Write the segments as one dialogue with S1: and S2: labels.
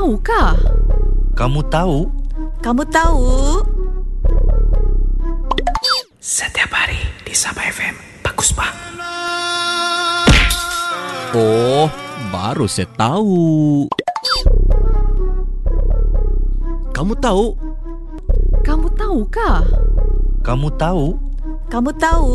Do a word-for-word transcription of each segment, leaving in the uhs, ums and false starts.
S1: tahukah?
S2: Kamu tahu?
S1: Kamu tahu?
S2: Setiap hari di Sabah F M. Bagus, Pak.
S3: Oh, baru saya tahu. Kamu tahu?
S1: Kamu tahukah?
S2: Kamu tahu?
S1: Kamu tahu?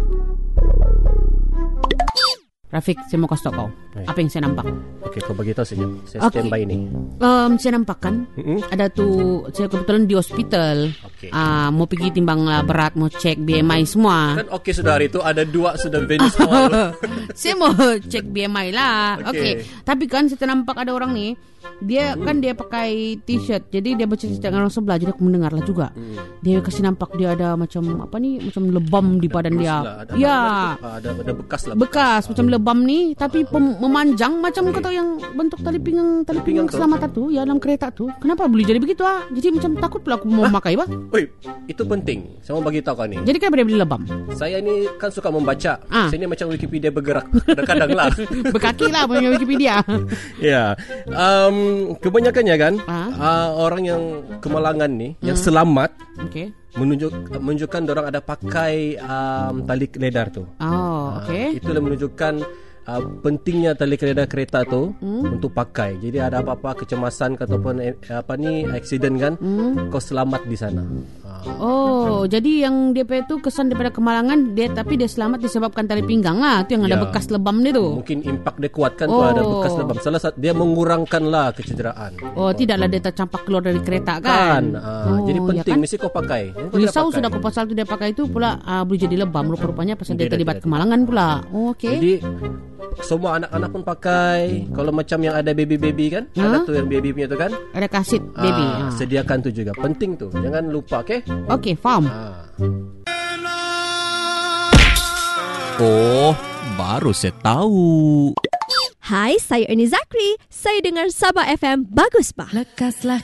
S4: Rafiq, saya mau kasih tau kau
S5: Hai.
S4: apa yang saya nampak.
S5: Okey, kau bagi tahu saja. Saya
S4: Okey.
S5: standby ni.
S4: Um, saya nampak kan
S5: Mm-mm.
S4: ada tu, saya kebetulan di hospital.
S5: Okey.
S4: Ah, mau pergi timbang lah berat, mau cek B M I semua.
S5: Kan okey sudah hari tu ada dua sudah venue semua.
S4: Saya mau cek B M I lah.
S5: Okey.
S4: Okey. Tapi kan saya nampak ada orang ni, dia kan dia pakai t-shirt, jadi dia bercerita dengan orang sebelah, jadi aku mendengar lah juga. Dia kasih nampak dia ada macam apa ni, macam lebam di badan dia.
S5: Lah, ada,
S4: Ya.
S5: ada, ada, ada bekas lah.
S4: Bekas macam lebam ni, tapi pem- memanjang macam kau tahu yang bentuk tali pinggang tali
S5: pinggang
S4: pinggang
S5: tu?
S4: keselamatan tu ya dalam kereta tu. Kenapa boleh jadi begitu ah? Jadi macam takut pula aku mau memakai bah.
S5: Oi, itu penting. Saya mau bagi tahu kau ni.
S4: Jadi kenapa dia beli lebam?
S5: Saya ni kan suka membaca.
S4: Ah.
S5: Saya ni macam Wikipedia bergerak kadang-kadang lah.
S4: Berkaki lah punya Wikipedia.
S5: Ya, um, kebanyakannya kan
S4: Ah.
S5: uh, orang yang kemalangan ni, yang selamat
S4: Okey.
S5: menunjuk menunjukkan orang ada pakai um, tali ledar tu.
S4: Oh, okey.
S5: Itulah menunjukkan uh, pentingnya tali ledar kereta tu hmm. untuk pakai. Jadi ada apa-apa kecemasan ataupun eh, apa ni accident kan, hmm. kau selamat di sana.
S4: Oh, jadi yang dia punya tu kesan daripada kemalangan dia, tapi dia selamat disebabkan tali pinggang lah. Tu yang ada
S5: Ya.
S4: bekas lebam dia tu.
S5: Mungkin impak dia kuat kan,
S4: Oh.
S5: tu ada bekas lebam. Salah satu dia mengurangkanlah kecederaan.
S4: Oh, tidaklah dia tercampak keluar dari kereta
S5: Kan.
S4: kan.
S5: Uh,
S4: Oh,
S5: jadi
S4: ya
S5: penting
S4: kan?
S5: mesti kau pakai. Kau
S4: Risau
S5: tidak
S4: sudah
S5: pakai.
S4: aku pasal tu dia pakai itu pula uh, boleh jadi lebam rupa-rupanya pasal dia,
S5: Dia
S4: terlibat
S5: tidak.
S4: kemalangan pula. Oh, okey.
S5: Jadi semua anak-anak pun pakai. Kalau macam yang ada baby-baby kan,
S4: Ha?
S5: ada tu yang baby punya tu kan.
S4: Ada kasit baby.
S5: Ah,
S4: Ah.
S5: sediakan tu juga. Penting tu. Jangan lupa, okey?
S4: Okey, faham.
S5: Ah.
S3: Oh, baru saya tahu.
S6: Hai, saya Ernie Zakri. Saya dengar Sabah F M. Bagus, bah.
S1: Lekaslah